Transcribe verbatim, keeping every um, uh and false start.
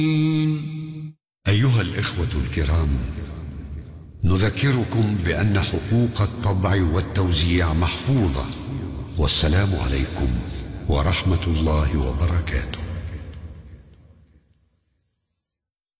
أيها الإخوة الكرام، نذكركم بأن حقوق الطبع والتوزيع محفوظة، والسلام عليكم ورحمة الله وبركاته.